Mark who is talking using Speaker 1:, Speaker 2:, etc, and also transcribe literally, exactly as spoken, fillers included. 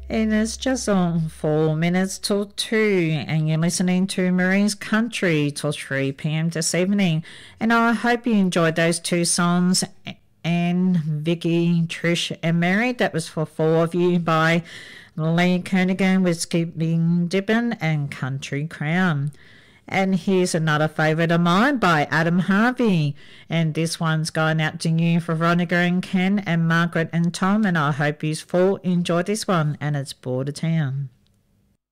Speaker 1: And it's just on four minutes till two, and you're listening to Marie's Country till three p.m. this evening. And I hope you enjoyed those two songs. And Vicky, Trish, and Mary. That was for four of you by Lee Kernaghan with Skipping Dippin' and Country Crown. And here's another favourite of mine by Adam Harvey. And this one's going out to you for Veronica and Ken and Margaret and Tom. And I hope you full enjoy this one. And it's Border Town.